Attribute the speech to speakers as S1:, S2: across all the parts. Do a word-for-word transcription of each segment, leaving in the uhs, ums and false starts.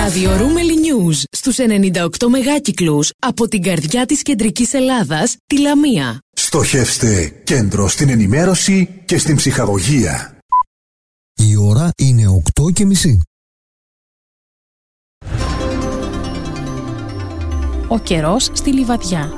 S1: Ραδιορούμελη News στους ενενήντα οκτώ μεγάκυκλους από την καρδιά της κεντρικής Ελλάδας, τη Λαμία.
S2: Στοχεύστε κέντρο στην ενημέρωση και στην ψυχαγωγία.
S3: Η ώρα είναι οκτώ και μισή.
S4: Ο καιρός στη Λιβαδιά.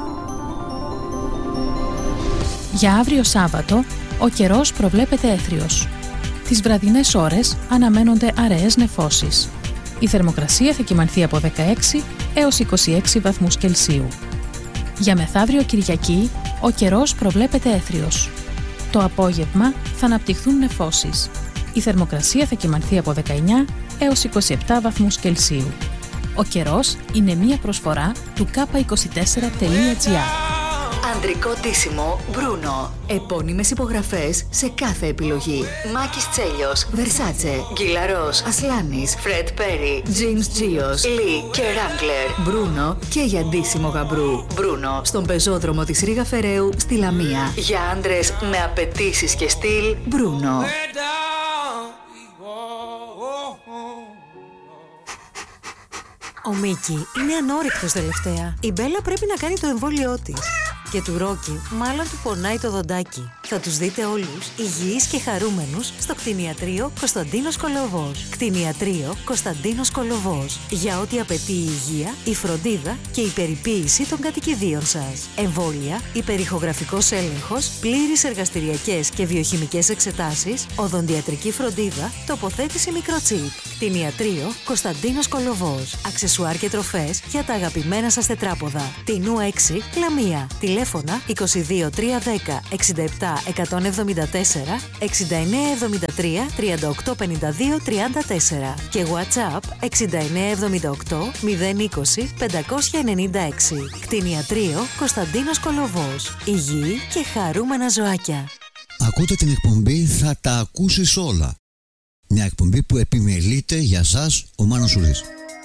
S4: Για αύριο Σάββατο, ο καιρός προβλέπεται έθριος. Τις βραδινές ώρες αναμένονται αραιές νεφώσεις. Η θερμοκρασία θα κυμανθεί από δεκαέξι έως είκοσι έξι βαθμούς Κελσίου. Για μεθαύριο Κυριακή, ο καιρός προβλέπεται έθριος. Το απόγευμα θα αναπτυχθούν νεφώσεις. Η θερμοκρασία θα κυμανθεί από δεκαεννιά έως είκοσι επτά βαθμούς Κελσίου. Ο καιρός είναι μία προσφορά του κάπα είκοσι τέσσερα τελεία τζι άρ.
S5: Ανδρικό ντύσιμο Bruno. Επώνυμες υπογραφές σε κάθε επιλογή. Μάκης Τσέλιος, Versace, Γκυλαρός, Ασλάνης, Fred Perry, James Gios, Lee και Wrangler. Bruno και για ντύσιμο γαμπρού. Bruno στον πεζόδρομο της Ρήγα Φεραίου στη Λαμία. Για άντρες με απαιτήσεις και στυλ, Bruno.
S6: Ο Μίκη είναι ανόρυκτος τελευταία. Η Μπέλα πρέπει να κάνει το εμβόλιό της. Και του Ρόκι μάλλον του πονάει το δοντάκι. Θα τους δείτε όλους υγιείς και χαρούμενους στο κτηνιατρίο Κωνσταντίνος Κολοβός. Κτηνιατρίο Κωνσταντίνος Κολοβός. Για ό,τι απαιτεί η υγεία, η φροντίδα και η περιποίηση των κατοικιδίων σας. Εμβόλια, υπερηχογραφικός έλεγχος, πλήρεις εργαστηριακές και βιοχημικές εξετάσεις, οδοντιατρική φροντίδα, τοποθέτηση μικροτσίπ. Κτηνιατρίο Κωνσταντίνος Κολοβός. Αξεσουάρ και τροφές για τα αγαπημένα σας τετράποδα. Τινού έξι, Λαμία. Τηλέφωνα είκοσι δύο τριακόσια δέκα εξήντα επτά εκατόν εβδομήντα τέσσερα, εξήντα εννέα εβδομήντα τρία τριάντα οκτώ πενήντα δύο τριάντα τέσσερα και WhatsApp εξήντα εννέα εβδομήντα οκτώ μηδέν είκοσι πεντακόσια ενενήντα έξι. Κτηνιατρίο Κωνσταντίνος Κολοβός. Υγιή και χαρούμενα ζωάκια.
S3: Ακούτε την εκπομπή «Θα τα ακούσεις όλα». Μια εκπομπή που επιμελείται για σας ο Μάνος Σουρής.